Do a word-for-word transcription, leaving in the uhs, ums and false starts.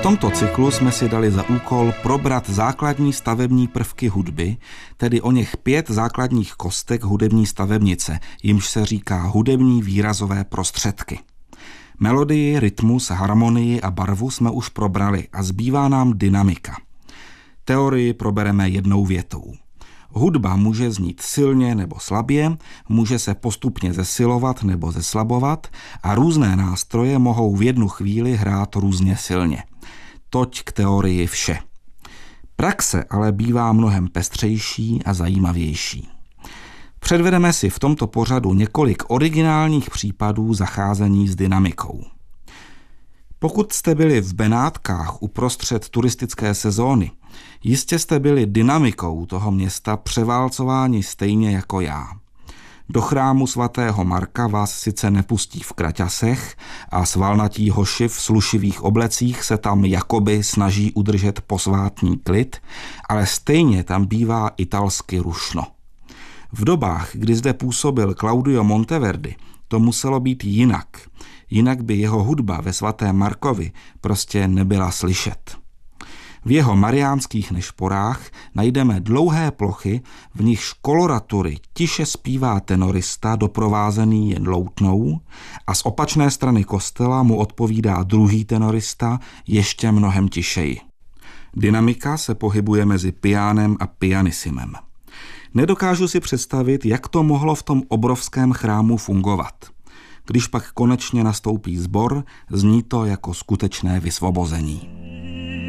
tomto cyklu jsme si dali za úkol probrat základní stavební prvky hudby, tedy o něch pět základních kostek hudební stavebnice, jimž se říká hudební výrazové prostředky. Melodii, rytmus, harmonii a barvu jsme už probrali a zbývá nám dynamika. Teorii probereme jednou větou. Hudba může znít silně nebo slabě, může se postupně zesilovat nebo zeslabovat a různé nástroje mohou v jednu chvíli hrát různě silně. Toť k teorii vše. Praxe ale bývá mnohem pestřejší a zajímavější. Předvedeme si v tomto pořadu několik originálních případů zacházení s dynamikou. Pokud jste byli v Benátkách uprostřed turistické sezóny, jistě jste byli dynamikou toho města převálcováni stejně jako já. Do chrámu svatého Marka vás sice nepustí v kraťasech a svalnatí hoši v slušivých oblecích se tam jakoby snaží udržet posvátný klid, ale stejně tam bývá italsky rušno. V dobách, kdy zde působil Claudio Monteverdi, to muselo být jinak. Jinak by jeho hudba ve svatém Markovi prostě nebyla slyšet. V jeho mariánských nešporách najdeme dlouhé plochy, v nichž koloratury tiše zpívá tenorista doprovázený jen loutnou a z opačné strany kostela mu odpovídá druhý tenorista ještě mnohem tišeji. Dynamika se pohybuje mezi pianem a pianissimem. Nedokážu si představit, jak to mohlo v tom obrovském chrámu fungovat. Když pak konečně nastoupí sbor, zní to jako skutečné vysvobození.